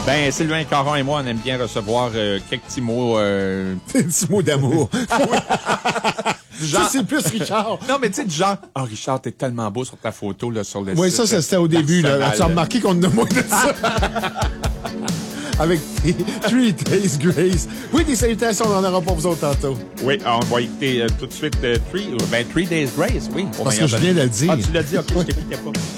Ben, Sylvain Caron et moi, on aime bien recevoir quelques petits mots... Des petits mots d'amour. Ça, c'est plus Richard. Non, mais tu sais, du genre, « Oh, Richard, t'es tellement beau sur ta photo, là, sur le Oui, site. » ça, c'était au début, là. Tu as remarqué qu'on en a moins de ça. Avec 3 Days Grace. Oui, des salutations, on en aura pour vous autres tantôt. Oui, on va écouter tout de suite 3 Days Grace, oui. Parce que je viens de le dire. Ah, tu l'as dit, OK, je t'écoutais pas.